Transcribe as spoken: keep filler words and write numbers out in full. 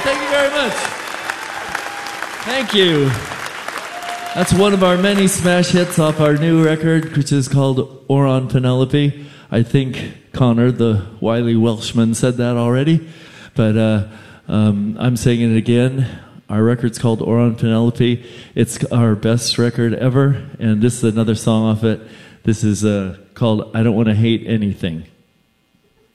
Thank you very much. Thank you. That's one of our many smash hits off our new record, which is called Oron Penelope. I think Connor, the wily Welshman, said that already, but uh, um, I'm saying it again. Our record's called Oron Penelope. It's our best record ever, and this is another song off it. This is uh, called I Don't Want to Hate Anything.